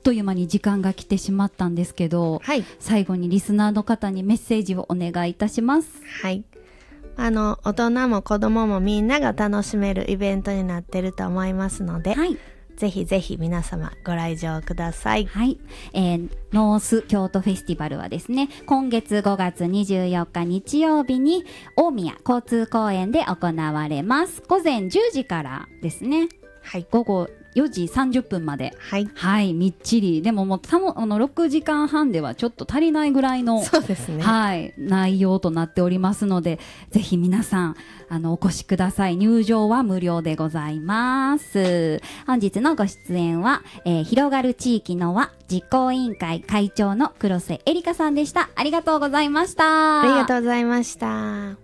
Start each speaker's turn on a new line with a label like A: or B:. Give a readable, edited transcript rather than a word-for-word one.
A: という間に時間が来てしまったんですけど、
B: はい、
A: 最後にリスナーの方にメッセージをお願いいたします。
B: はい。大人も子供もみんなが楽しめるイベントになってると思いますので、
A: はい、
B: ぜひぜひ皆様ご来場ください。
A: はい、ノース京都フェスティバルはですね、今月5月24日日曜日に大宮交通公園で行われます。午前10時からですね、
B: はい、
A: 午後4時30分まで、
B: はい、
A: はい、みっちり。でももう6時間半ではちょっと足りないぐらいの、
B: そうですね。
A: はい、内容となっておりますので、ぜひ皆さんお越しください。入場は無料でございます。本日のご出演は、広がる地域の輪実行委員会会長の黒瀬えりかさんでした。ありがとうございました。
B: ありがとうございました。